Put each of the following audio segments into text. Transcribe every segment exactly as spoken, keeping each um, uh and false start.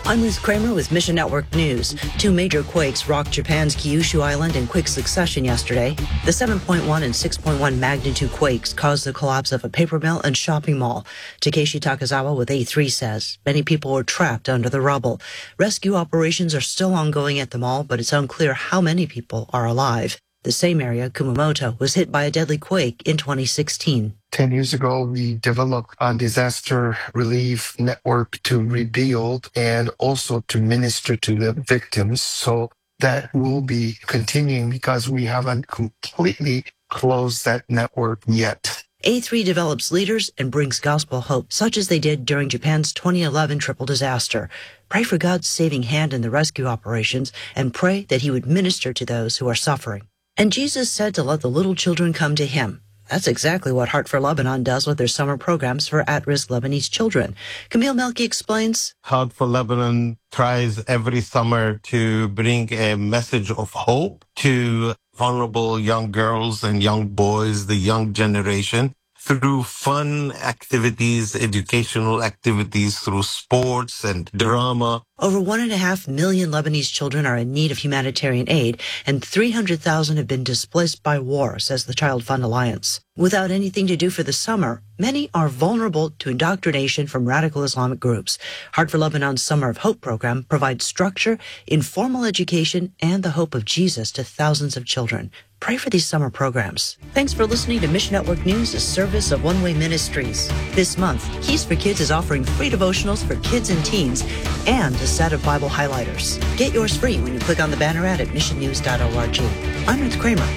I'm Ruth Kramer with Mission Network News. Two major quakes rocked Japan's Kyushu Island in quick succession yesterday. The seven point one and six point one magnitude quakes caused the collapse of a paper mill and shopping mall. Takeshi Takazawa with A three says many people were trapped under the rubble. Rescue operations are still ongoing at the mall, but it's unclear how many people are alive. The same area, Kumamoto, was hit by a deadly quake in twenty sixteen. Ten years ago, we developed a disaster relief network to rebuild and also to minister to the victims. So that will be continuing because we haven't completely closed that network yet. A three develops leaders and brings gospel hope, such as they did during Japan's twenty eleven triple disaster. Pray for God's saving hand in the rescue operations and pray that he would minister to those who are suffering. And Jesus said to let the little children come to him. That's exactly what Heart for Lebanon does with their summer programs for at-risk Lebanese children. Camille Melky explains. Heart for Lebanon tries every summer to bring a message of hope to vulnerable young girls and young boys, the young generation, through fun activities, educational activities, through sports and drama. Over one and a half million Lebanese children are in need of humanitarian aid, and three hundred thousand have been displaced by war, says the Child Fund Alliance. Without anything to do for the summer, many are vulnerable to indoctrination from radical Islamic groups. Heart for Lebanon's Summer of Hope program provides structure, informal education, and the hope of Jesus to thousands of children. Pray for these summer programs. Thanks for listening to Mission Network News, a service of One Way Ministries. This month, Keys for Kids is offering free devotionals for kids and teens and a set of Bible highlighters. Get yours free when you click on the banner ad at mission news dot org. I'm Ruth Kramer.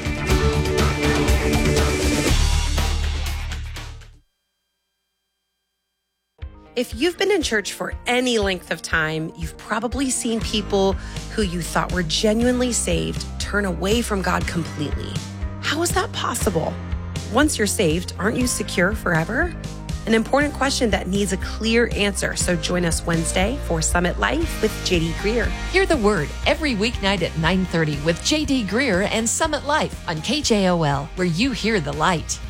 If you've been in church for any length of time, you've probably seen people who you thought were genuinely saved turn away from God completely. How is that possible? Once you're saved, aren't you secure forever? An important question that needs a clear answer. So join us Wednesday for Summit Life with J D Greer. Hear the Word every weeknight at nine thirty with J D Greer and Summit Life on K J O L, where you hear the light.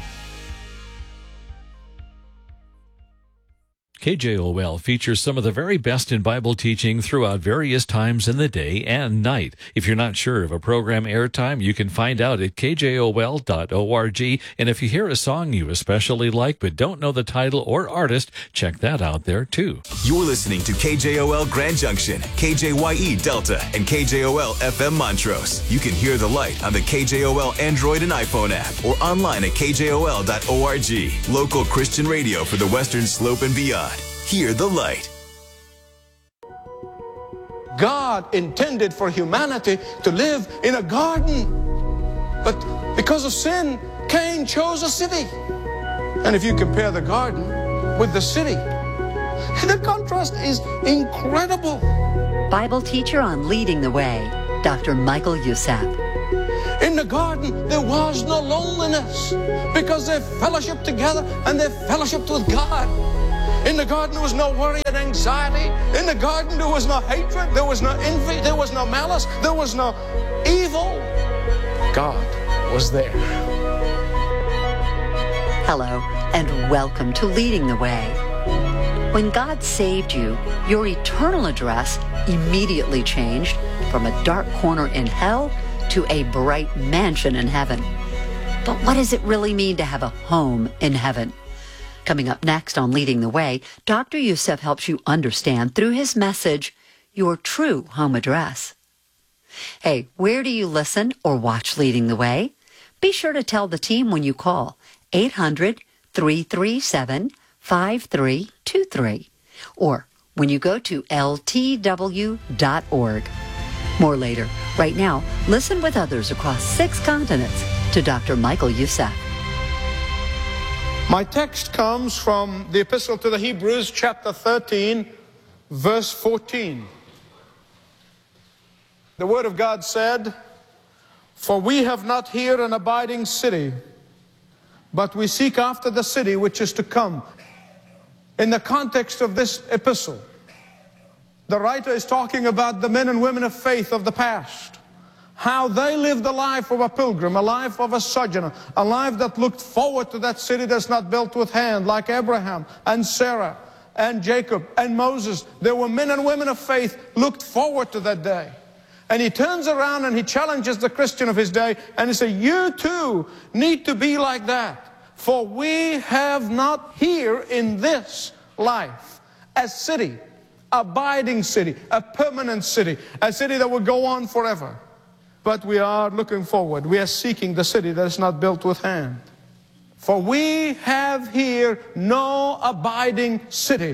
K J O L features some of the very best in Bible teaching throughout various times in the day and night. If you're not sure of a program airtime, you can find out at K J O L dot org. And if you hear a song you especially like but don't know the title or artist, check that out there too. You're listening to K J O L Grand Junction, K J Y E Delta, and K J O L F M Montrose. You can hear the light on the K J O L Android and iPhone app or online at K J O L dot org. Local Christian radio for the Western Slope and beyond. Hear the light. God intended for humanity to live in a garden. But because of sin, Cain chose a city. And if you compare the garden with the city, the contrast is incredible. Bible teacher on Leading the Way, Doctor Michael Youssef. In the garden, there was no loneliness because they fellowshiped together and they fellowshiped with God. In the garden, there was no worry and anxiety. In the garden, there was no hatred. There was no envy. There was no malice. There was no evil. God was there. Hello, and welcome to Leading the Way. When God saved you, your eternal address immediately changed from a dark corner in hell to a bright mansion in heaven. But what does it really mean to have a home in heaven? Coming up next on Leading the Way, Doctor Youssef helps you understand through his message your true home address. Hey, where do you listen or watch Leading the Way? Be sure to tell the team when you call eight hundred, three three seven, five three two three or when you go to L T W dot org. More later. Right now, listen with others across six continents to Doctor Michael Youssef. My text comes from the Epistle to the Hebrews, chapter thirteen, verse fourteen. The Word of God said, "For we have not here an abiding city, but we seek after the city which is to come." In the context of this epistle, the writer is talking about the men and women of faith of the past. How they lived a life of a pilgrim, a life of a sojourner, a life that looked forward to that city that's not built with hand, like Abraham and Sarah and Jacob and Moses. There were men and women of faith looked forward to that day. And he turns around and he challenges the Christian of his day and he says, you too need to be like that. For we have not here in this life a city, abiding city, a permanent city, a city that will go on forever. But we are looking forward. We are seeking the city that is not built with hand. For we have here no abiding city.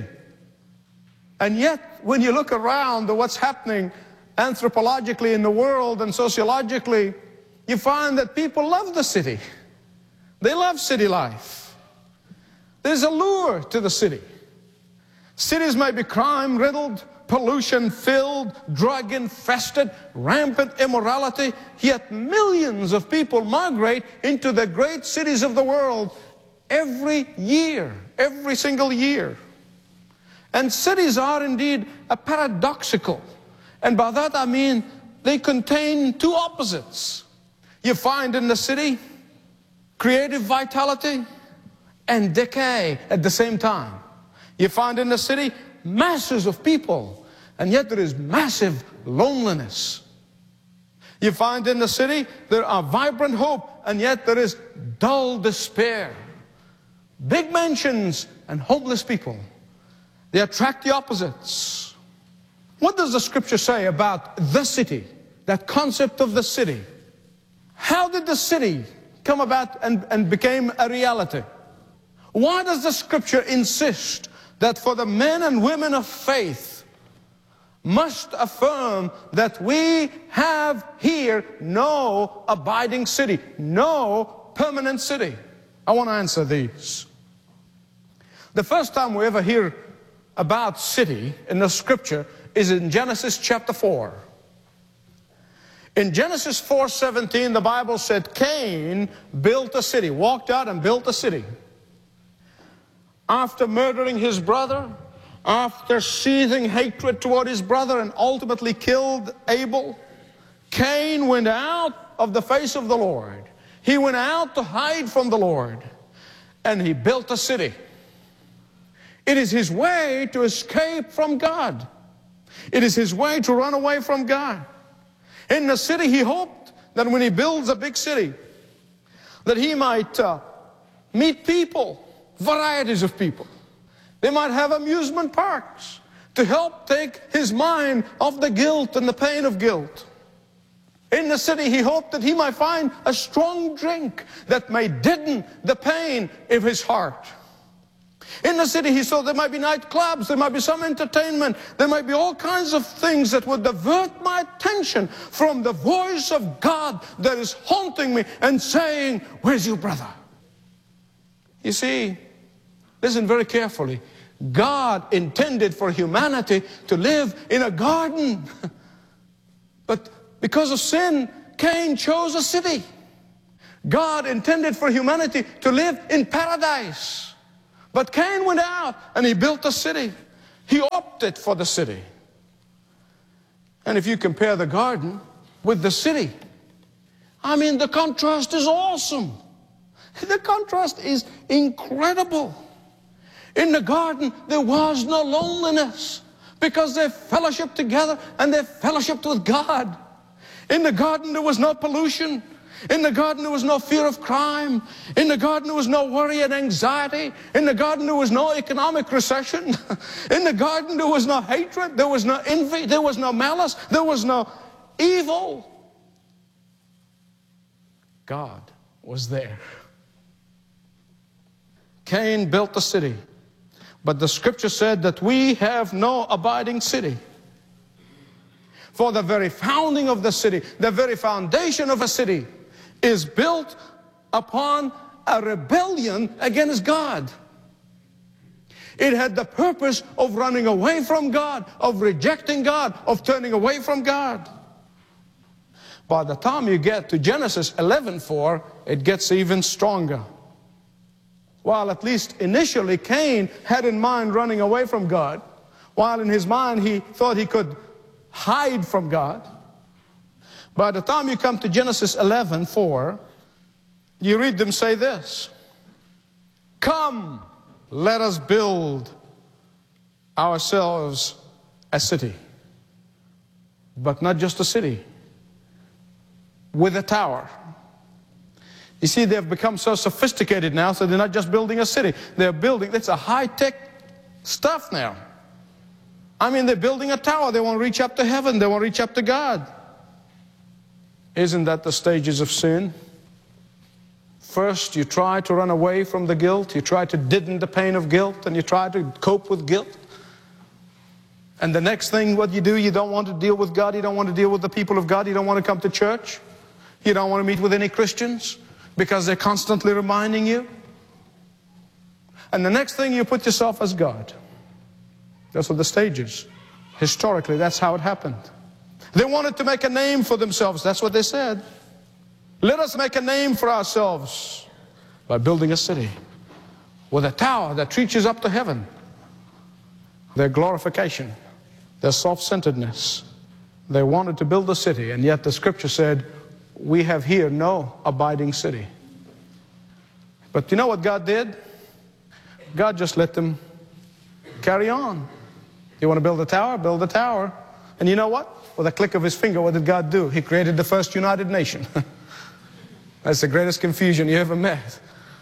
And yet, when you look around at what's happening anthropologically in the world and sociologically, you find that people love the city. They love city life. There's a lure to the city. Cities may be crime-riddled, pollution-filled, drug-infested, rampant immorality, yet millions of people migrate into the great cities of the world every year, every single year. And cities are indeed a paradoxical. And by that I mean they contain two opposites. You find in the city creative vitality and decay at the same time. You find in the city masses of people, and yet there is massive loneliness. You find in the city there are vibrant hope, and yet there is dull despair. Big mansions and homeless people. They attract the opposites. What does the scripture say about the city, that concept of the city? How did the city come about and, and became a reality? Why does the scripture insist that for the men and women of faith must affirm that we have here no abiding city, no permanent city? I want to answer these. The first time we ever hear about city in the scripture is in Genesis chapter four. In Genesis four seventeen, the Bible said Cain built a city, walked out and built a city. After murdering his brother, after seething hatred toward his brother and ultimately killed Abel, Cain went out of the face of the Lord. He went out to hide from the Lord, and he built a city. It is his way to escape from God. It is his way to run away from God. In the city, he hoped that when he builds a big city, that he might uh, meet people, varieties of people. They might have amusement parks to help take his mind off the guilt and the pain of guilt. In the city, he hoped that he might find a strong drink that may deaden the pain of his heart. In the city, he saw there might be nightclubs, there might be some entertainment, there might be all kinds of things that would divert my attention from the voice of God that is haunting me and saying, where's your brother? You see, listen very carefully. God intended for humanity to live in a garden. But because of sin, Cain chose a city. God intended for humanity to live in paradise. But Cain went out and he built a city. He opted for the city. And if you compare the garden with the city, I mean, the contrast is awesome. The contrast is incredible. In the garden, there was no loneliness because they fellowshiped together and they fellowshiped with God. In the garden, there was no pollution. In the garden, there was no fear of crime. In the garden, there was no worry and anxiety. In the garden, there was no economic recession. In the garden, there was no hatred. There was no envy. There was no malice. There was no evil. God was there. Cain built a city, but the scripture said that we have no abiding city. For the very founding of the city, the very foundation of a city, is built upon a rebellion against God. It had the purpose of running away from God, of rejecting God, of turning away from God. By the time you get to Genesis eleven four, it gets even stronger. While at least initially Cain had in mind running away from God, while in his mind he thought he could hide from God, by the time you come to Genesis eleven four, you read them say this: come, let us build ourselves a city, but not just a city, with a tower. You see, they've become so sophisticated now, so they're not just building a city. They're building, it's a high-tech stuff now. I mean, they're building a tower. They want to reach up to heaven. They want to reach up to God. Isn't that the stages of sin? First, you try to run away from the guilt. You try to deaden the pain of guilt, and you try to cope with guilt. And the next thing, what you do, you don't want to deal with God. You don't want to deal with the people of God. You don't want to come to church. You don't want to meet with any Christians because they're constantly reminding you. And the next thing, you put yourself as God. Those are the stages. Historically, that's how it happened. They wanted to make a name for themselves. That's what they said. Let us make a name for ourselves by building a city with a tower that reaches up to heaven. Their glorification, their self-centeredness. They wanted to build a city, and yet the scripture said, we have here no abiding city. But you know what God did? God just let them carry on. You want to build a tower? Build a tower. And you know what? With a click of his finger, what did God do? He created the first United Nation. That's the greatest confusion you ever met.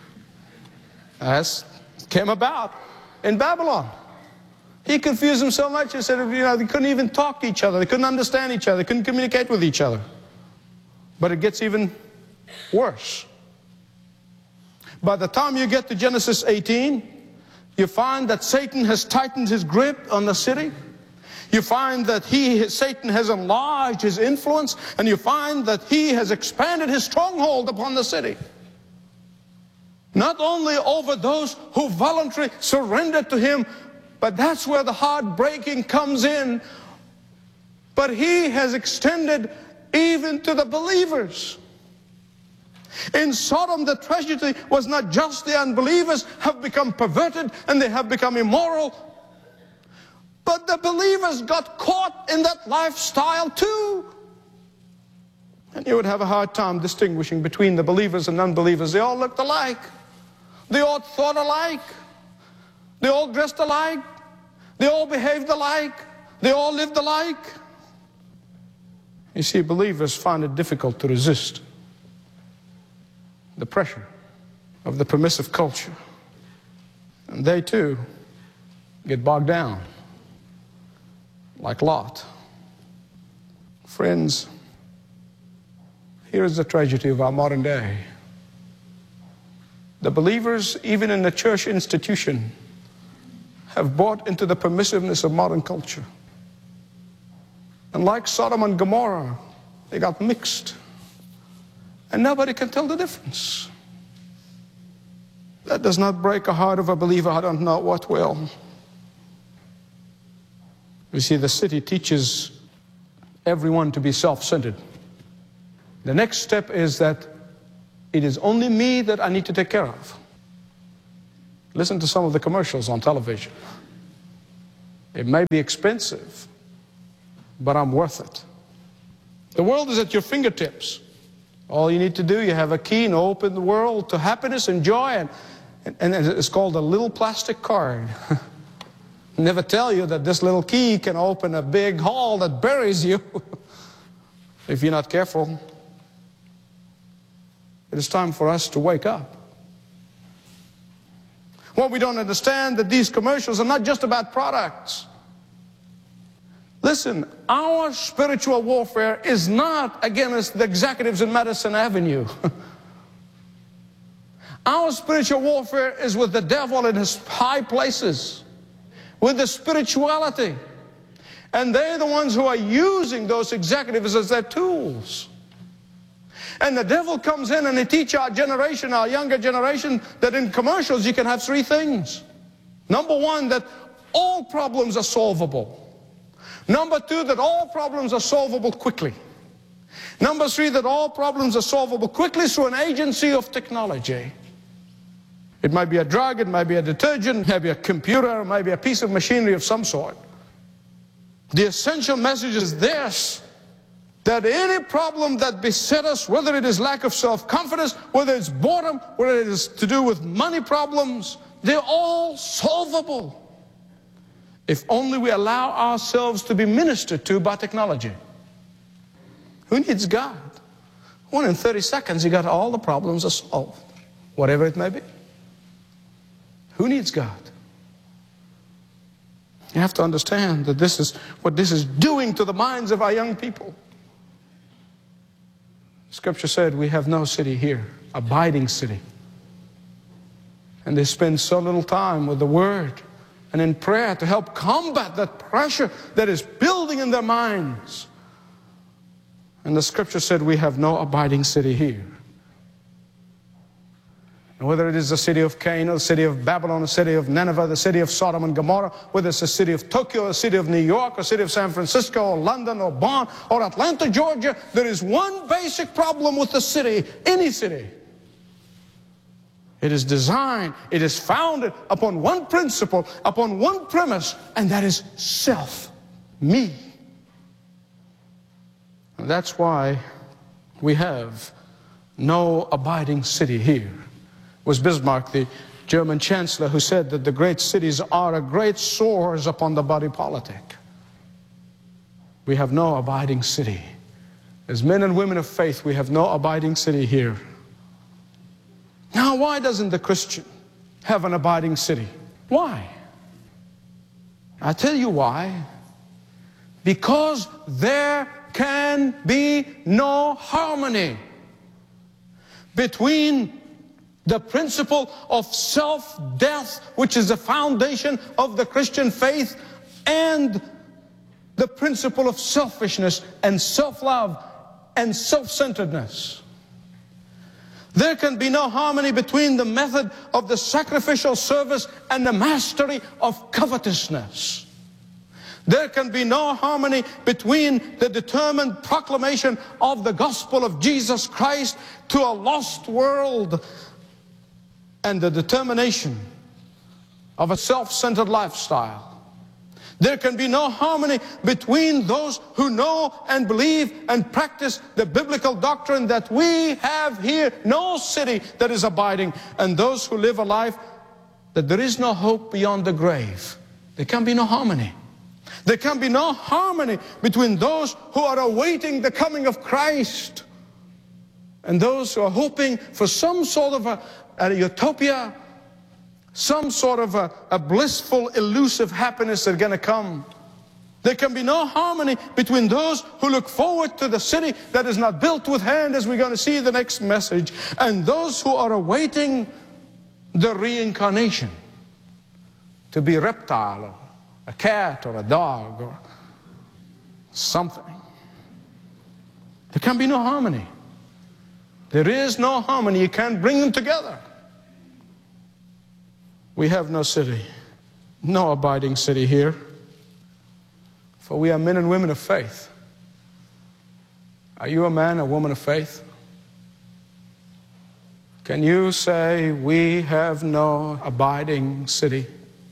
That came about in Babylon. He confused them so much, he said, you know, they couldn't even talk to each other. They couldn't understand each other. They couldn't communicate with each other. But it gets even worse. By the time you get to Genesis eighteen, you find that Satan has tightened his grip on the city. You find that he, Satan has enlarged his influence, and you find that he has expanded his stronghold upon the city. Not only over those who voluntarily surrendered to him, but that's where the heartbreaking comes in. But he has extended even to the believers. In Sodom, the tragedy was not just the unbelievers have become perverted and they have become immoral, but the believers got caught in that lifestyle too. And you would have a hard time distinguishing between the believers and unbelievers. They all looked alike. They all thought alike. They all dressed alike. They all behaved alike. They all lived alike. You see, believers find it difficult to resist the pressure of the permissive culture. And they too get bogged down, like Lot. Friends, here is the tragedy of our modern day. The believers, even in the church institution, have bought into the permissiveness of modern culture. And like Sodom and Gomorrah, they got mixed. And nobody can tell the difference. That does not break a heart of a believer. I don't know what will. You see, the city teaches everyone to be self-centered. The next step is that it is only me that I need to take care of. Listen to some of the commercials on television. It may be expensive, but I'm worth it. The world is at your fingertips. All you need to do, you have a key and open the world to happiness and joy, and, and, and it's called a little plastic card. Never tell you that this little key can open a big hall that buries you if you're not careful. It is time for us to wake up. What we don't understand that these commercials are not just about products. Listen, our spiritual warfare is not against the executives in Madison Avenue. Our spiritual warfare is with the devil in his high places, with the spirituality. And they're the ones who are using those executives as their tools. And the devil comes in and he teaches our generation, our younger generation, that in commercials you can have three things. Number one, that all problems are solvable. Number two, that all problems are solvable quickly. Number three, that all problems are solvable quickly through an agency of technology. It might be a drug, it might be a detergent, it might be a computer, it might be a piece of machinery of some sort. The essential message is this, that any problem that beset us, whether it is lack of self-confidence, whether it's boredom, whether it is to do with money problems, they're all solvable if only we allow ourselves to be ministered to by technology. Who needs God? One in thirty seconds, you got all the problems are solved, whatever it may be. Who needs God? You have to understand that this is what this is doing to the minds of our young people. Scripture said we have no city here, abiding city. And they spend so little time with the Word and in prayer to help combat that pressure that is building in their minds. And the Scripture said we have no abiding city here. And whether it is the city of Cain or the city of Babylon, the city of Nineveh, the city of Sodom and Gomorrah, whether it's the city of Tokyo, the city of New York, or the city of San Francisco, or London, or Bonn, or Atlanta, Georgia, there is one basic problem with the city, any city. It is designed, it is founded upon one principle, upon one premise, and that is self, me. And that's why we have no abiding city here. It was Bismarck, the German chancellor, who said that the great cities are a great sores upon the body politic. We have no abiding city. As men and women of faith, we have no abiding city here. Now, why doesn't the Christian have an abiding city? Why? I tell you why. Because there can be no harmony between the principle of self-death, which is the foundation of the Christian faith, and the principle of selfishness and self-love and self-centeredness. There can be no harmony between the method of the sacrificial service and the mastery of covetousness. There can be no harmony between the determined proclamation of the gospel of Jesus Christ to a lost world and the determination of a self-centered lifestyle. There can be no harmony between those who know and believe and practice the biblical doctrine that we have here no city that is abiding, and those who live a life that there is no hope beyond the grave. There can be no harmony. There can be no harmony between those who are awaiting the coming of Christ and those who are hoping for some sort of a, a utopia, some sort of a, a blissful, elusive happiness that's going to come. There can be no harmony between those who look forward to the city that is not built with hand, as we're going to see in the next message, and those who are awaiting the reincarnation to be a reptile or a cat or a dog or something. There can be no harmony. There is no harmony. You can't bring them together. We have no city, no abiding city here, for we are men and women of faith. Are you a man, a woman of faith? Can you say we have no abiding city?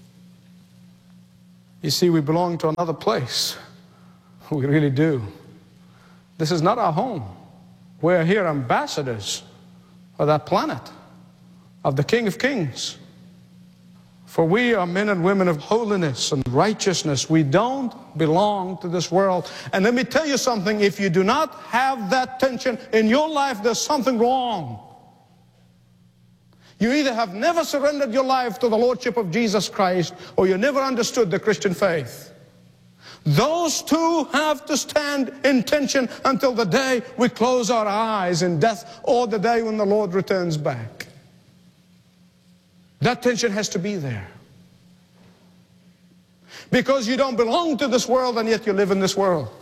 You see, we belong to another place. We really do. This is not our home. We're here ambassadors of that planet, of the King of Kings. For we are men and women of holiness and righteousness. We don't belong to this world. And let me tell you something, if you do not have that tension in your life, there's something wrong. You either have never surrendered your life to the Lordship of Jesus Christ, or you never understood the Christian faith. Those two have to stand in tension until the day we close our eyes in death, or the day when the Lord returns back. That tension has to be there. Because you don't belong to this world, and yet you live in this world.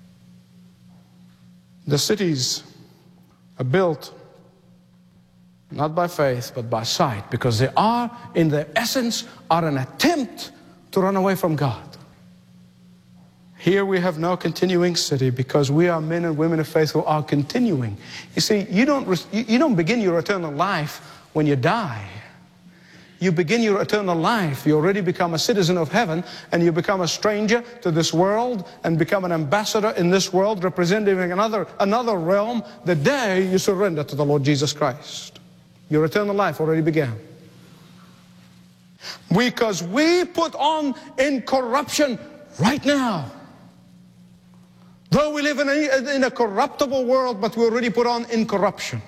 The cities are built not by faith, but by sight, because they are, in their essence, are an attempt to run away from God. Here we have no continuing city, because we are men and women of faith who are continuing. You see, you don't, you don't begin your eternal life when you die. You begin your eternal life. You already become a citizen of heaven, and you become a stranger to this world and become an ambassador in this world, representing another, another realm the day you surrender to the Lord Jesus Christ. Your eternal life already began. Because we put on incorruption right now. Though we live in a, in a corruptible world, but we already put on incorruption.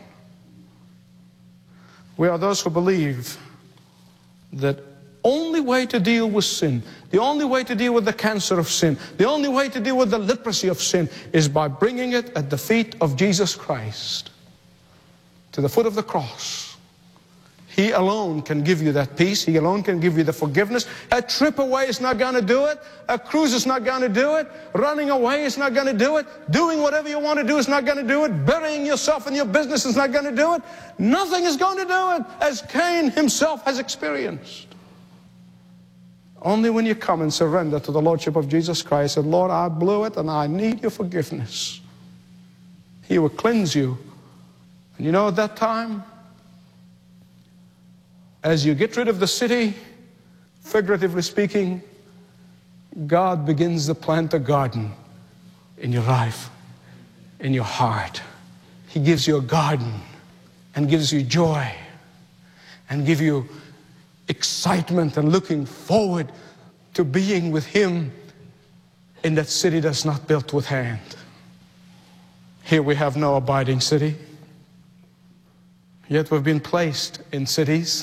We are those who believe that only way to deal with sin, the only way to deal with the cancer of sin, the only way to deal with the leprosy of sin is by bringing it at the feet of Jesus Christ, to the foot of the cross. He alone can give you that peace. He alone can give you the forgiveness. A trip away is not going to do it. A cruise is not going to do it. Running away is not going to do it. Doing whatever you want to do is not going to do it. Burying yourself in your business is not going to do it. Nothing is going to do it, as Cain himself has experienced. Only when you come and surrender to the Lordship of Jesus Christ and, Lord, I blew it and I need your forgiveness. He will cleanse you. And you know, at that time, as you get rid of the city, figuratively speaking, God begins to plant a garden in your life, in your heart. He gives you a garden and gives you joy and gives you excitement and looking forward to being with Him in that city that's not built with hand. Here we have no abiding city, yet we've been placed in cities.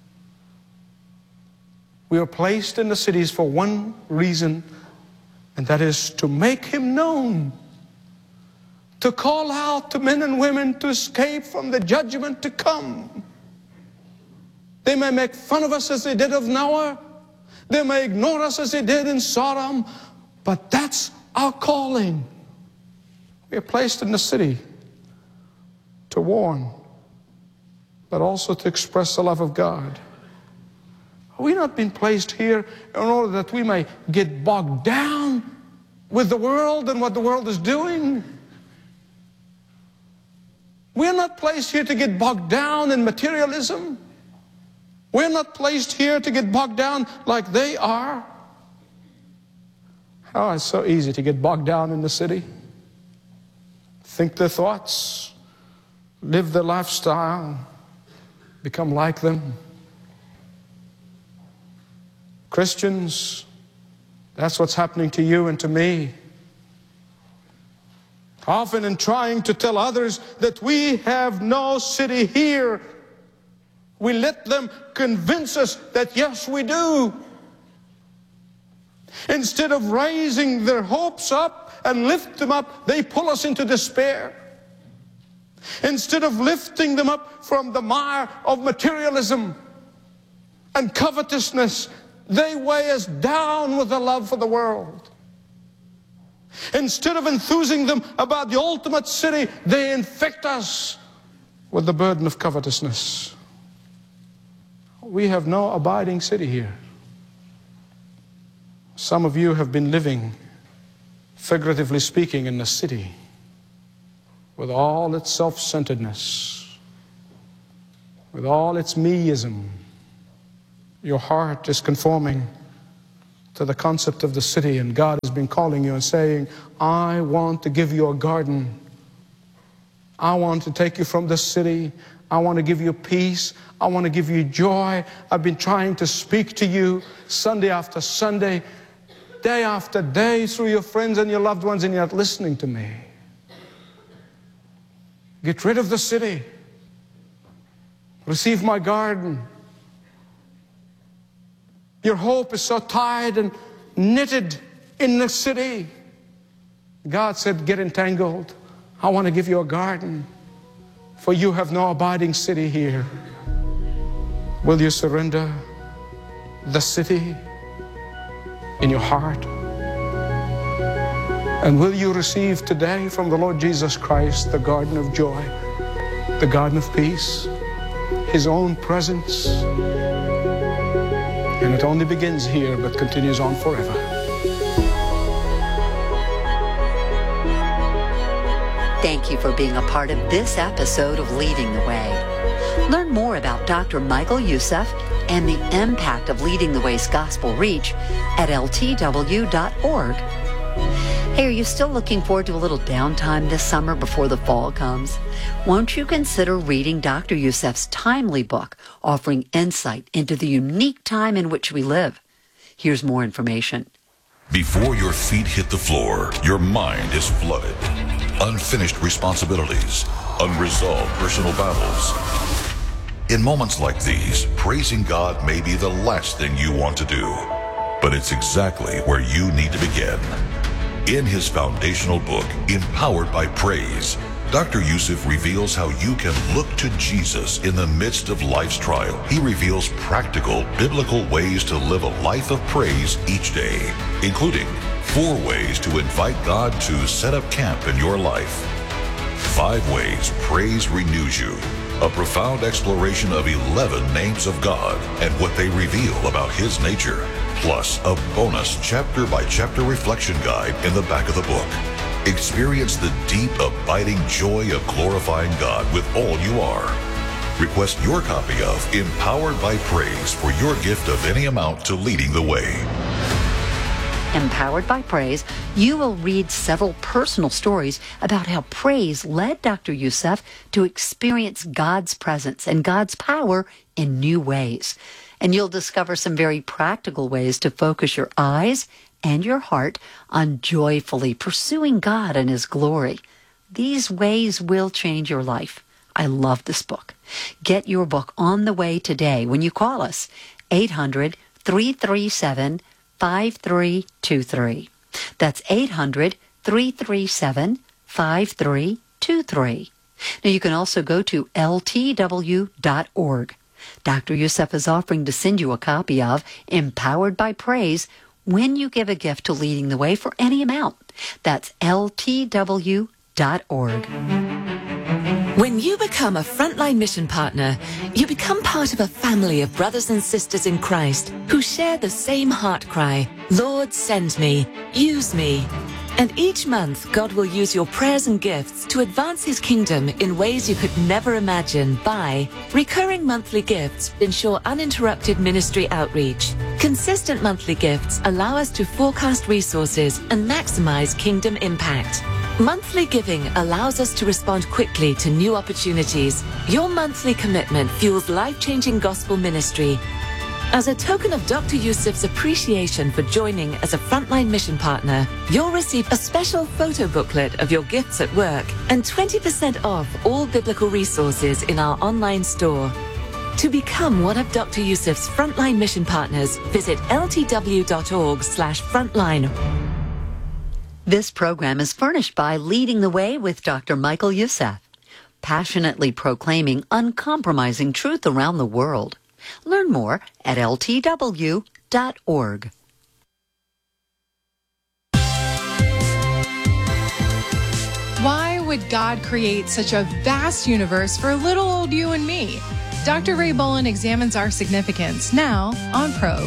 We are placed in the cities for one reason, and that is to make Him known, to call out to men and women to escape from the judgment to come. They may make fun of us as they did of Noah. They may ignore us as they did in Sodom, but that's our calling. We are placed in the city to warn, but also to express the love of God. Are we not been placed here in order that we may get bogged down with the world and what the world is doing? We're not placed here to get bogged down in materialism. We're not placed here to get bogged down like they are. Oh, it's so easy to get bogged down in the city. Think their thoughts, live their lifestyle, become like them. Christians, that's what's happening to you and to me. Often in trying to tell others that we have no city here, we let them convince us that yes, we do. Instead of raising their hopes up and lift them up, they pull us into despair. Instead of lifting them up from the mire of materialism and covetousness, they weigh us down with a love for the world. Instead of enthusing them about the ultimate city, they infect us with the burden of covetousness. We have no abiding city here. Some of you have been living, figuratively speaking, in the city with all its self-centeredness, with all its meism. Your heart is conforming to the concept of the city, and God has been calling you and saying, I want to give you a garden. I want to take you from the city. I want to give you peace. I want to give you joy. I've been trying to speak to you Sunday after Sunday, day after day, through your friends and your loved ones, and you're not listening to me. Get rid of the city. Receive my garden. Your hope is so tied and knitted in the city. God said, get entangled. I want to give you a garden, for you have no abiding city here. Will you surrender the city in your heart? And will you receive today from the Lord Jesus Christ the garden of joy, the garden of peace, His own presence? And it only begins here, but continues on forever. Thank you for being a part of this episode of Leading the Way. Learn more about Doctor Michael Youssef and the impact of Leading the Way's gospel reach at L T W dot org. Hey, are you still looking forward to a little downtime this summer before the fall comes? Won't you consider reading Doctor Youssef's timely book, offering insight into the unique time in which we live? Here's more information. Before your feet hit the floor, your mind is flooded. Unfinished responsibilities, unresolved personal battles. In moments like these, praising God may be the last thing you want to do, but it's exactly where you need to begin. In his foundational book, Empowered by Praise, Doctor Youssef reveals how you can look to Jesus in the midst of life's trial. He reveals practical, biblical ways to live a life of praise each day, including four ways to invite God to set up camp in your life. Five ways praise renews you. A profound exploration of eleven names of God and what they reveal about his nature. Plus, a bonus chapter-by-chapter reflection guide in the back of the book. Experience the deep, abiding joy of glorifying God with all you are. Request your copy of Empowered by Praise for your gift of any amount to Leading the Way. Empowered by Praise, you will read several personal stories about how praise led Doctor Youssef to experience God's presence and God's power in new ways. And you'll discover some very practical ways to focus your eyes and your heart on joyfully pursuing God and his glory. These ways will change your life. I love this book. Get your book on the way today when you call us, eight hundred, three three seven, five three two three. That's eight hundred, three three seven, five three two three. Now you can also go to L T W dot org. Doctor Youssef is offering to send you a copy of Empowered by Praise when you give a gift to Leading the Way for any amount. That's L T W dot org. When you become a Frontline Mission Partner, you become part of a family of brothers and sisters in Christ who share the same heart cry, Lord, send me, use me. And each month, God will use your prayers and gifts to advance his kingdom in ways you could never imagine by recurring monthly gifts ensure uninterrupted ministry outreach. Consistent monthly gifts allow us to forecast resources and maximize kingdom impact. Monthly giving allows us to respond quickly to new opportunities. Your monthly commitment fuels life-changing gospel ministry. As a token of Doctor Youssef's appreciation for joining as a Frontline Mission Partner, you'll receive a special photo booklet of your gifts at work and twenty percent off all biblical resources in our online store. To become one of Doctor Youssef's Frontline Mission Partners, visit L T W dot org slash frontline. This program is furnished by Leading the Way with Doctor Michael Youssef, passionately proclaiming uncompromising truth around the world. Learn more at L T W dot org. Why would God create such a vast universe for little old you and me? Doctor Ray Bolin examines our significance now on Probe.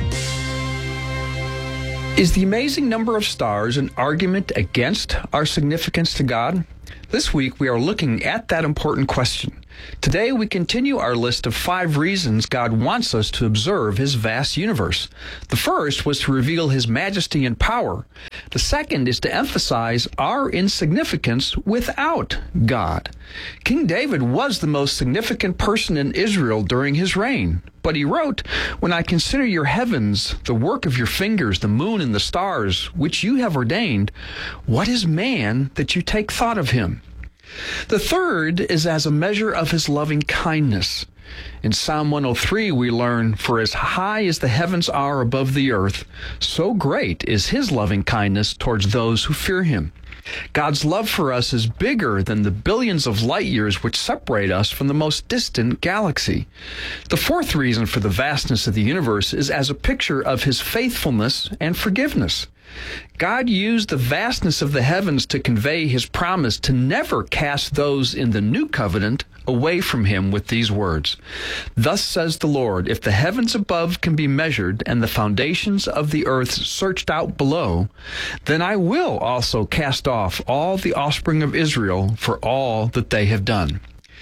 Is the amazing number of stars an argument against our significance to God? This week we are looking at that important question. Today we continue our list of five reasons God wants us to observe his vast universe. The first was to reveal his majesty and power. The second is to emphasize our insignificance without God. King David was the most significant person in Israel during his reign. But he wrote, "When I consider your heavens, the work of your fingers, the moon and the stars, which you have ordained, what is man that you take thought of him?" The third is as a measure of his loving kindness. In Psalm one oh three we learn, "For as high as the heavens are above the earth, so great is his loving kindness towards those who fear him." God's love for us is bigger than the billions of light years which separate us from the most distant galaxy. The fourth reason for the vastness of the universe is as a picture of his faithfulness and forgiveness. God used the vastness of the heavens to convey his promise to never cast those in the new covenant away from him with these words, "Thus says the Lord, if the heavens above can be measured and the foundations of the earth searched out below, then I will also cast off all the offspring of Israel for all that they have done."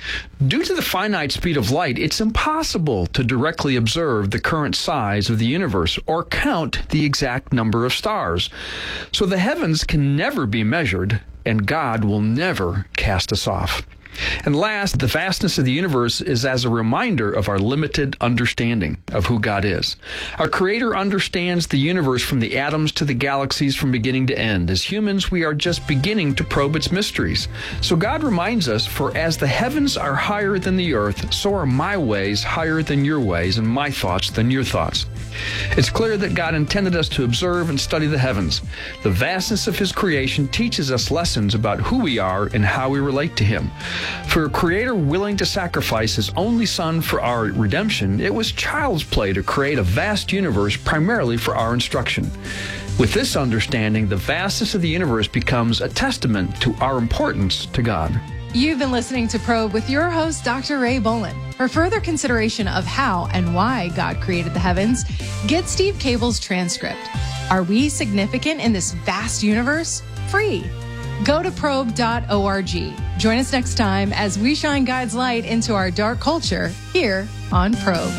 Due to the finite speed of light, it's impossible to directly observe the current size of the universe or count the exact number of stars. So the heavens can never be measured, and God will never cast us off. And last, the vastness of the universe is as a reminder of our limited understanding of who God is. Our Creator understands the universe from the atoms to the galaxies from beginning to end. As humans, we are just beginning to probe its mysteries. So God reminds us, for as the heavens are higher than the earth, so are my ways higher than your ways, and my thoughts than your thoughts. It's clear that God intended us to observe and study the heavens. The vastness of His creation teaches us lessons about who we are and how we relate to Him. For a Creator willing to sacrifice His only Son for our redemption, it was child's play to create a vast universe primarily for our instruction. With this understanding, the vastness of the universe becomes a testament to our importance to God. You've been listening to Probe with your host, Doctor Ray Bolin. For further consideration of how and why God created the heavens, get Steve Cable's transcript. Are we significant in this vast universe? Free. Go to probe dot org. Join us next time as we shine God's light into our dark culture here on Probe.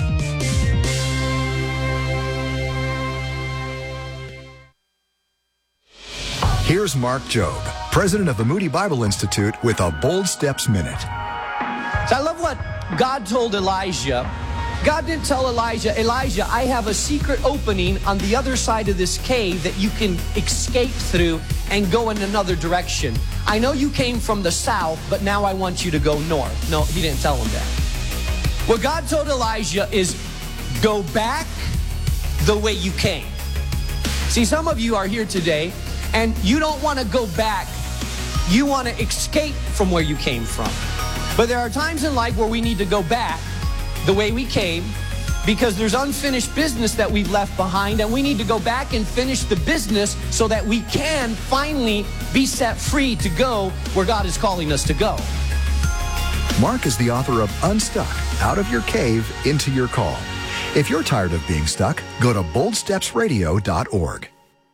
Here's Mark Jobe, president of the Moody Bible Institute, with a Bold Steps Minute. So I love what God told Elijah. God didn't tell Elijah, Elijah, I have a secret opening on the other side of this cave that you can escape through and go in another direction. I know you came from the south, but now I want you to go north. No, he didn't tell him that. What God told Elijah is go back the way you came. See, some of you are here today and you don't want to go back. You want to escape from where you came from. But there are times in life where we need to go back the way we came because there's unfinished business that we've left behind, and we need to go back and finish the business so that we can finally be set free to go where God is calling us to go. Mark is the author of Unstuck, Out of Your Cave into Your Call. If you're tired of being stuck, go to bold steps radio dot org.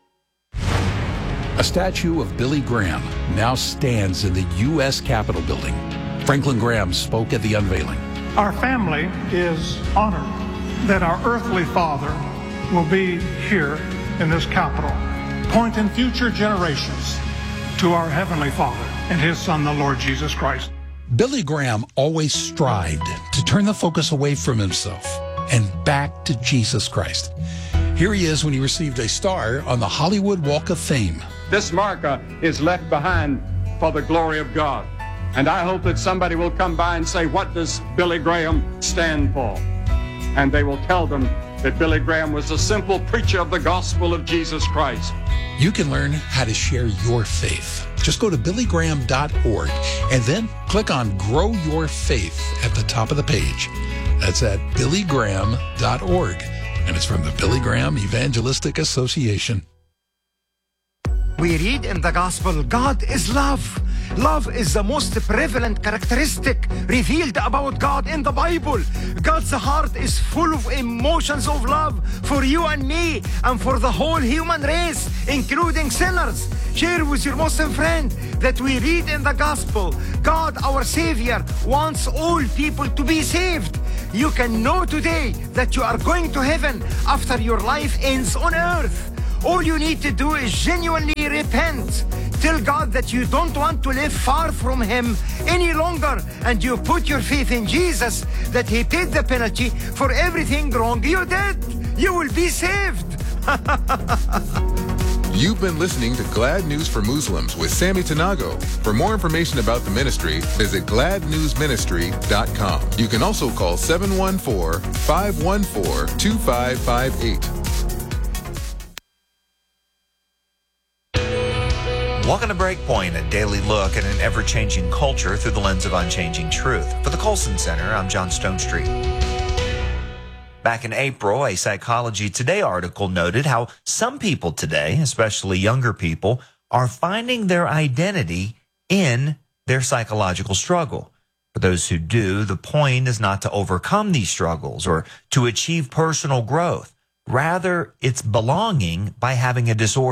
A statue of Billy Graham now stands in the U S Capitol building. Franklin Graham spoke at the unveiling. Our family is honored that our earthly father will be here in this Capitol, pointing future generations to our heavenly Father and His Son, the Lord Jesus Christ. Billy Graham always strived to turn the focus away from himself and back to Jesus Christ. Here he is when he received a star on the Hollywood Walk of Fame. This marker is left behind for the glory of God. And I hope that somebody will come by and say, what does Billy Graham stand for? And they will tell them that Billy Graham was a simple preacher of the gospel of Jesus Christ. You can learn how to share your faith. Just go to billy graham dot org and then click on Grow Your Faith at the top of the page. That's at billy graham dot org. And it's from the Billy Graham Evangelistic Association. We read in the gospel, God is love. Love is the most prevalent characteristic revealed about God in the Bible. God's heart is full of emotions of love for you and me and for the whole human race, including sinners. Share with your Muslim friend that we read in the gospel, God, our Savior, wants all people to be saved. You can know today that you are going to heaven after your life ends on earth. All you need to do is genuinely repent. Tell God that you don't want to live far from Him any longer, and you put your faith in Jesus, that He paid the penalty for everything wrong you did. You will be saved. You've been listening to Glad News for Muslims with Sammy Tanago. For more information about the ministry, visit glad news ministry dot com. You can also call seven one four, five one four, two five five eight. Welcome to Breakpoint, a daily look at an ever-changing culture through the lens of unchanging truth. For the Colson Center, I'm John Stonestreet. Back in April, a Psychology Today article noted how some people today, especially younger people, are finding their identity in their psychological struggle. For those who do, the point is not to overcome these struggles or to achieve personal growth. Rather, it's belonging by having a disorder.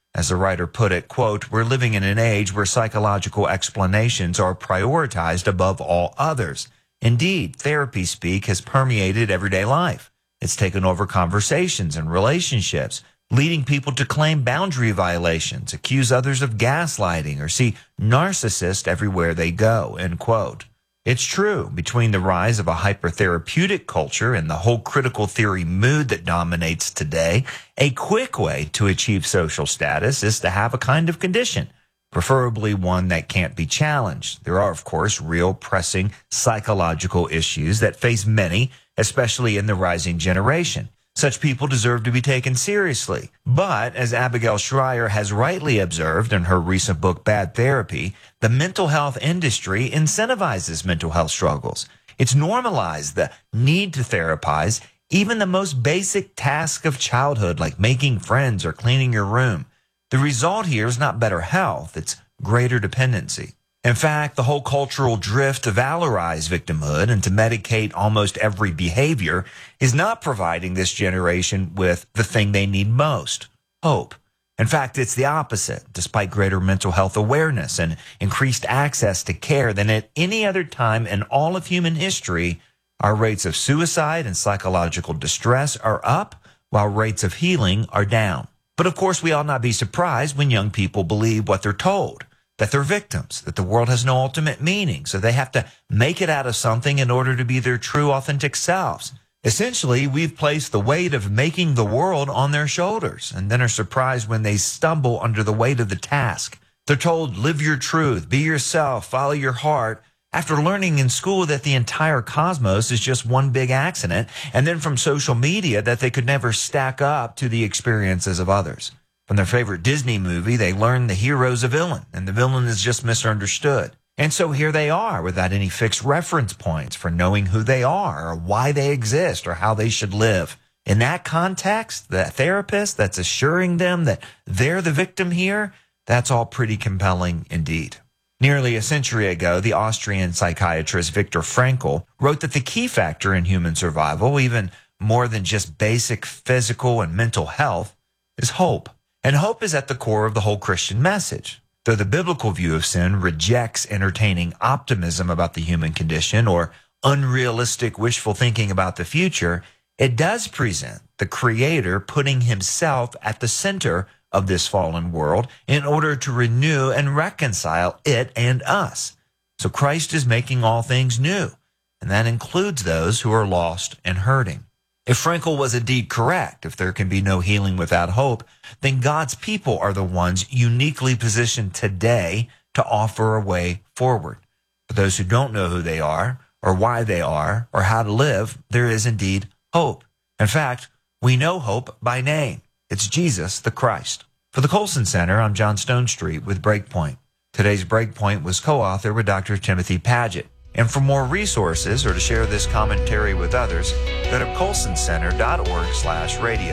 As the writer put it, quote, "We're living in an age where psychological explanations are prioritized above all others. Indeed, therapy speak has permeated everyday life. It's taken over conversations and relationships, leading people to claim boundary violations, accuse others of gaslighting, or see narcissists everywhere they go," end quote. It's true, between the rise of a hypertherapeutic culture and the whole critical theory mood that dominates today, a quick way to achieve social status is to have a kind of condition, preferably one that can't be challenged. There are, of course, real pressing psychological issues that face many, especially in the rising generation. Such people deserve to be taken seriously. But, as Abigail Shrier has rightly observed in her recent book, Bad Therapy, the mental health industry incentivizes mental health struggles. It's normalized the need to therapize even the most basic task of childhood, like making friends or cleaning your room. The result here is not better health, it's greater dependency. In fact, the whole cultural drift to valorize victimhood and to medicate almost every behavior is not providing this generation with the thing they need most, hope. In fact, it's the opposite. Despite greater mental health awareness and increased access to care than at any other time in all of human history, our rates of suicide and psychological distress are up, while rates of healing are down. But of course, we ought not be surprised when young people believe what they're told, that they're victims, that the world has no ultimate meaning, so they have to make it out of something in order to be their true, authentic selves. Essentially, we've placed the weight of making the world on their shoulders, and then are surprised when they stumble under the weight of the task. They're told, live your truth, be yourself, follow your heart, after learning in school that the entire cosmos is just one big accident, and then from social media that they could never stack up to the experiences of others. From their favorite Disney movie, they learn the hero's a villain, and the villain is just misunderstood. And so here they are, without any fixed reference points for knowing who they are, or why they exist, or how they should live. In that context, the therapist that's assuring them that they're the victim here, that's all pretty compelling indeed. Nearly a century ago, the Austrian psychiatrist Viktor Frankl wrote that the key factor in human survival, even more than just basic physical and mental health, is hope. And hope is at the core of the whole Christian message. Though the biblical view of sin rejects entertaining optimism about the human condition or unrealistic wishful thinking about the future, it does present the Creator putting himself at the center of this fallen world in order to renew and reconcile it and us. So Christ is making all things new, and that includes those who are lost and hurting. If Frankl was indeed correct, if there can be no healing without hope, then God's people are the ones uniquely positioned today to offer a way forward. For those who don't know who they are, or why they are, or how to live, there is indeed hope. In fact, we know hope by name. It's Jesus the Christ. For the Colson Center, I'm John Stonestreet with Breakpoint. Today's Breakpoint was co-authored with Doctor Timothy Paget. And for more resources or to share this commentary with others, go to colson center dot org slash radio.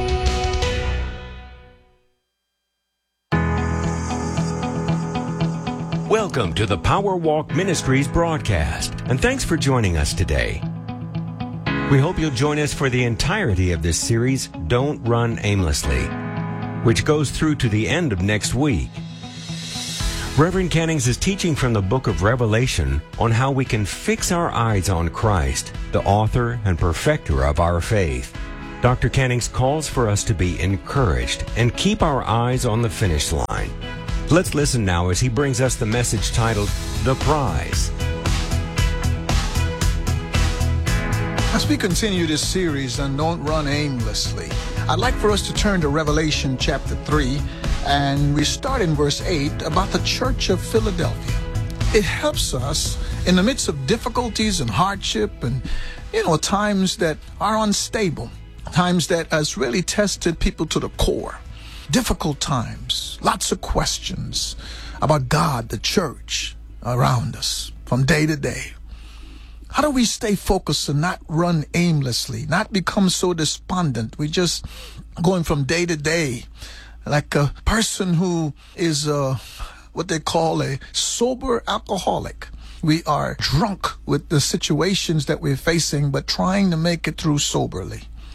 Welcome to the Power Walk Ministries broadcast, and thanks for joining us today. We hope you'll join us for the entirety of this series, Don't Run Aimlessly, which goes through to the end of next week. Reverend Cannings is teaching from the book of Revelation on how we can fix our eyes on Christ, the author and perfecter of our faith. Doctor Cannings calls for us to be encouraged and keep our eyes on the finish line. Let's listen now as he brings us the message titled, The Prize. As we continue this series on Don't Run Aimlessly, I'd like for us to turn to Revelation chapter three, and we start in verse eight about the Church of Philadelphia. It helps us in the midst of difficulties and hardship and, you know, times that are unstable, times that has really tested people to the core. Difficult times, lots of questions about God, the church around us from day to day. How do we stay focused and not run aimlessly, not become so despondent? We just going from day to day like a person who is uh, what they call a sober alcoholic. We are drunk with the situations that we're facing, but trying to make it through soberly.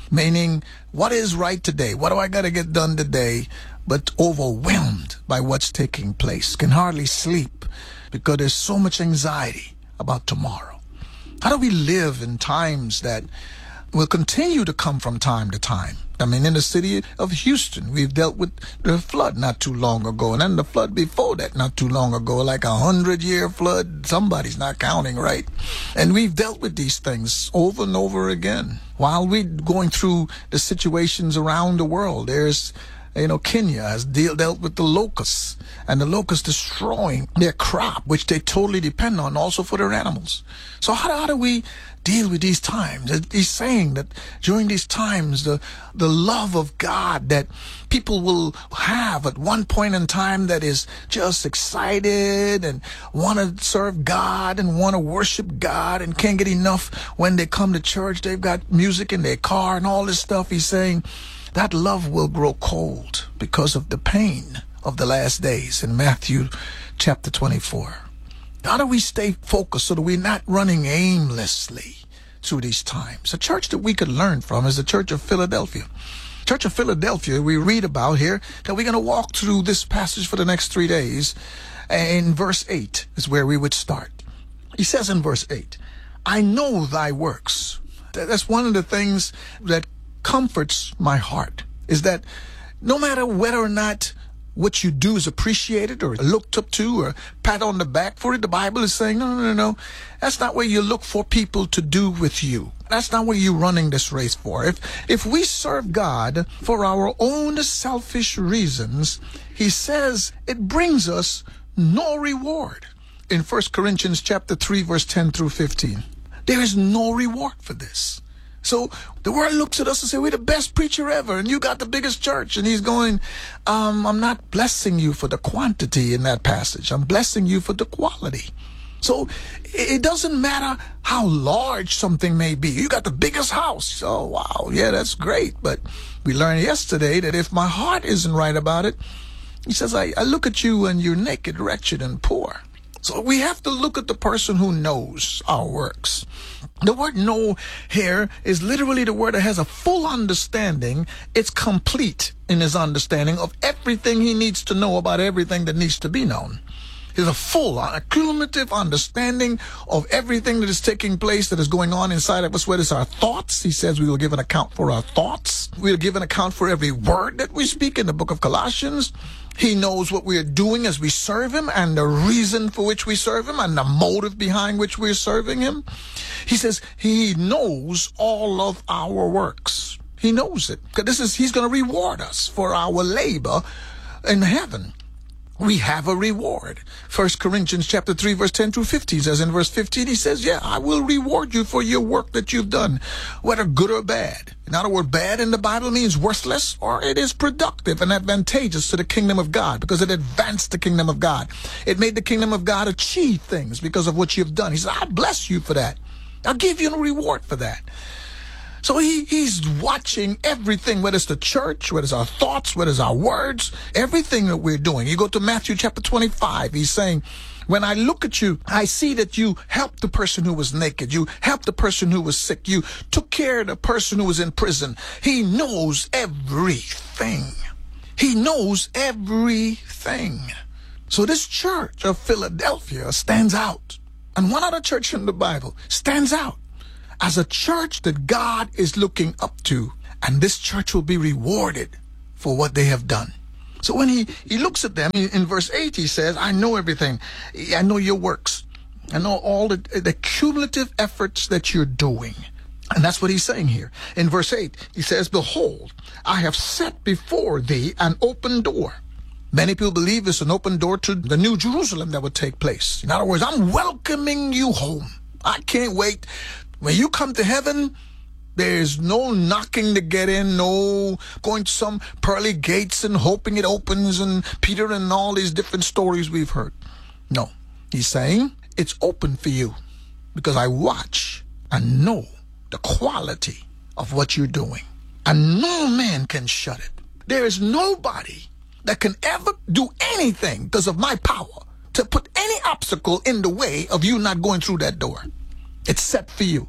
meaning what is right today? What do I got to get done today? But overwhelmed by what's taking place, can hardly sleep because there's so much anxiety about tomorrow. How do we live in times that will continue to come from time to time? I mean, in the city of Houston, we've dealt with the flood not too long ago, and then the flood before that not too long ago, like a hundred-year flood. Somebody's not counting, right? And we've dealt with these things over and over again. While we're going through the situations around the world, there's You know, Kenya has deal, dealt with the locusts, and the locusts destroying their crop, which they totally depend on also for their animals. So how, how do we deal with these times? He's saying that during these times, the, the love of God that people will have at one point in time that is just excited and want to serve God and want to worship God and can't get enough when they come to church. They've got music in their car and all this stuff. He's saying that love will grow cold because of the pain of the last days in Matthew chapter twenty-four. How do we stay focused so that we're not running aimlessly through these times? A church that we could learn from is the Church of Philadelphia. Church of Philadelphia, we read about here that we're going to walk through this passage for the next three days. And verse eight is where we would start. He says in verse eight, I know thy works. That's one of the things that comforts my heart, is that no matter whether or not what you do is appreciated or looked up to or pat on the back for it, the Bible is saying, no, no, no, no. That's not what you look for people to do with you. That's not what you're running this race for. If if we serve God for our own selfish reasons, he says it brings us no reward. In First Corinthians chapter three, verse ten through fifteen, there is no reward for this. So the world looks at us and say, we're the best preacher ever, and you got the biggest church. And he's going, um, I'm not blessing you for the quantity in that passage. I'm blessing you for the quality. So it doesn't matter how large something may be. You got the biggest house. Oh, wow. Yeah, that's great. But we learned yesterday that if my heart isn't right about it, he says, I, I look at you and you're naked, wretched, and poor. So we have to look at the person who knows our works. The word know here is literally the word that has a full understanding. It's complete in his understanding of everything he needs to know about everything that needs to be known. There's a full, a cumulative understanding of everything that is taking place, that is going on inside of us, whether it's our thoughts. He says we will give an account for our thoughts. We'll give an account for every word that we speak in the book of Colossians. He knows what we are doing as we serve him and the reason for which we serve him and the motive behind which we're serving him. He says he knows all of our works. He knows it. Because this is, he's going to reward us for our labor in heaven. We have a reward. First Corinthians chapter three, verse ten through fifteen says in verse fifteen, he says, yeah, I will reward you for your work that you've done, whether good or bad. In other words, bad in the Bible means worthless, or it is productive and advantageous to the kingdom of God because it advanced the kingdom of God. It made the kingdom of God achieve things because of what you've done. He says, I bless you for that. I'll give you a reward for that. So he, he's watching everything, whether it's the church, whether it's our thoughts, whether it's our words, everything that we're doing. You go to Matthew chapter twenty-five, he's saying, when I look at you, I see that you helped the person who was naked. You helped the person who was sick. You took care of the person who was in prison. He knows everything. He knows everything. So this church of Philadelphia stands out. And one other church in the Bible stands out as a church that God is looking up to, and this church will be rewarded for what they have done. So when he, he looks at them, in, in verse eight, he says, I know everything. I know your works. I know all the, the cumulative efforts that you're doing. And that's what he's saying here. In verse eight, he says, behold, I have set before thee an open door. Many people believe it's an open door to the New Jerusalem that would take place. In other words, I'm welcoming you home. I can't wait. When you come to heaven, there's no knocking to get in, no going to some pearly gates and hoping it opens, and Peter and all these different stories we've heard. No, he's saying it's open for you because I watch and know the quality of what you're doing. And no man can shut it. There is nobody that can ever do anything because of my power to put any obstacle in the way of you not going through that door. It's set for you.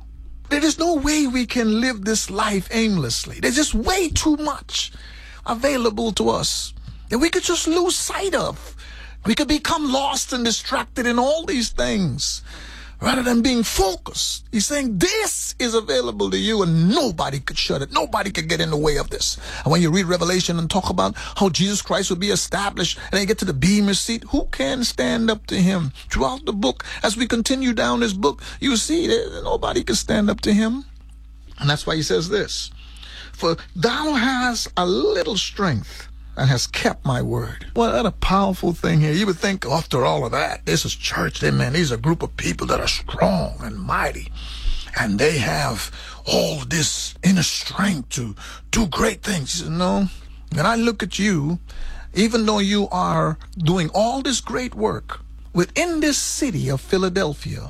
There is no way we can live this life aimlessly. There's just way too much available to us that we could just lose sight of. We could become lost and distracted in all these things rather than being focused. He's saying this is available to you and nobody could shut it. Nobody could get in the way of this. And when you read Revelation and talk about how Jesus Christ will be established and then you get to the bema seat, who can stand up to him? Throughout the book, as we continue down this book, you see that nobody can stand up to him. And that's why he says this, for thou hast a little strength and has kept my word. Well, what a powerful thing here. You would think after all of that, this is church. They, man, these are a group of people that are strong and mighty. And they have all this inner strength to do great things. He said, no. When I look at you, even though you are doing all this great work within this city of Philadelphia,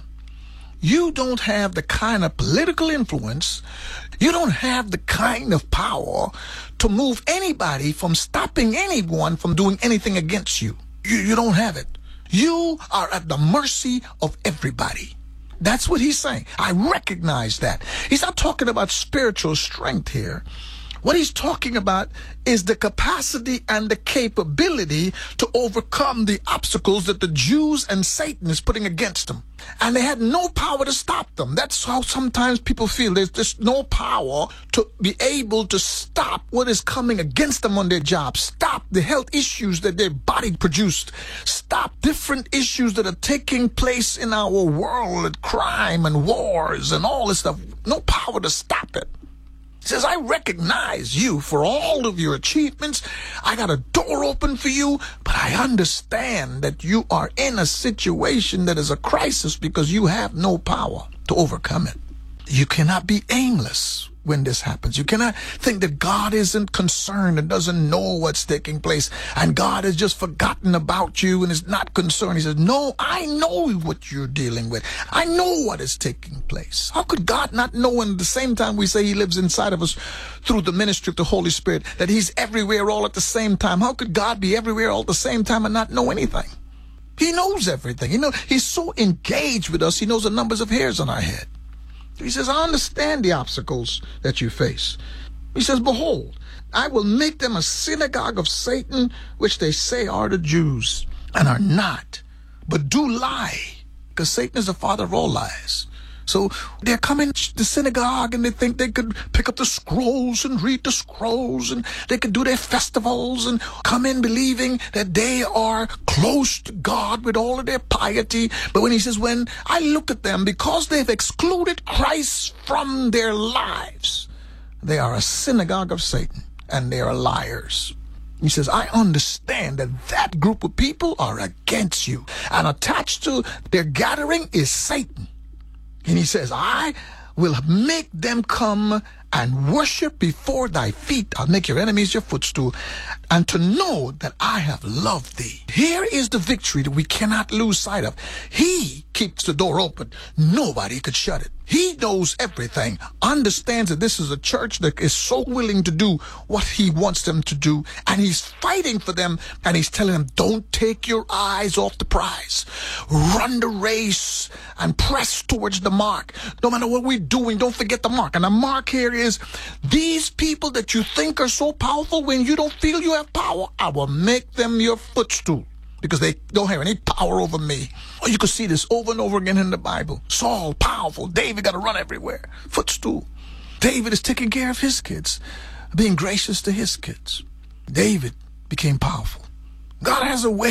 you don't have the kind of political influence, you don't have the kind of power to move anybody from stopping anyone from doing anything against you. You, you don't have it. You are at the mercy of everybody. That's what he's saying. I recognize that. He's not talking about spiritual strength here. What he's talking about is the capacity and the capability to overcome the obstacles that the Jews and Satan is putting against them. And they had no power to stop them. That's how sometimes people feel. There's just no power to be able to stop what is coming against them on their job. Stop the health issues that their body produced. Stop different issues that are taking place in our world, crime and wars and all this stuff. No power to stop it. He says, I recognize you for all of your achievements. I got a door open for you, but I understand that you are in a situation that is a crisis because you have no power to overcome it. You cannot be aimless when this happens. You cannot think that God isn't concerned and doesn't know what's taking place and God has just forgotten about you and is not concerned. He says, no, I know what you're dealing with. I know what is taking place. How could God not know? And at the same time we say he lives inside of us through the ministry of the Holy Spirit, that he's everywhere all at the same time. How could God be everywhere all at the same time and not know anything? He knows everything. You know, he's so engaged with us. He knows the numbers of hairs on our head. He says, I understand the obstacles that you face. He says, behold, I will make them a synagogue of Satan, which they say are the Jews, and are not, but do lie, because Satan is the father of all lies. So they're coming to the synagogue and they think they could pick up the scrolls and read the scrolls and they could do their festivals and come in believing that they are close to God with all of their piety. But when he says, when I look at them, because they've excluded Christ from their lives, they are a synagogue of Satan and they are liars. He says, I understand that that group of people are against you, and attached to their gathering is Satan. And he says, I will make them come and worship before thy feet. I'll make your enemies your footstool, and to know that I have loved thee. Here is the victory that we cannot lose sight of. He keeps the door open. Nobody could shut it. He knows everything, understands that this is a church that is so willing to do what he wants them to do, and he's fighting for them, and he's telling them, don't take your eyes off the prize. Run the race and press towards the mark. No matter what we're doing, don't forget the mark. And the mark here is these people that you think are so powerful, when you don't feel you have power, I will make them your footstool, because they don't have any power over me. Oh, you can see this over and over again in the Bible. Saul, powerful. David got to run everywhere. Footstool. David is taking care of his kids, being gracious to his kids. David became powerful. God has a way